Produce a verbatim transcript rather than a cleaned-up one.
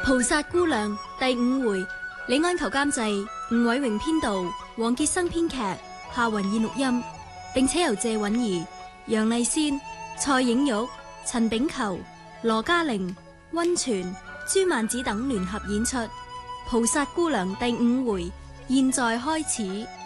菩薩姑娘第五回，李安求監製，吳偉榮編導，黃傑生編劇，夏雲燕錄音，並且由謝韻儀、楊麗仙、蔡影玉、陳炳球、羅嘉玲、溫泉、朱曼子等聯合演出。菩薩姑娘第五回，現在開始。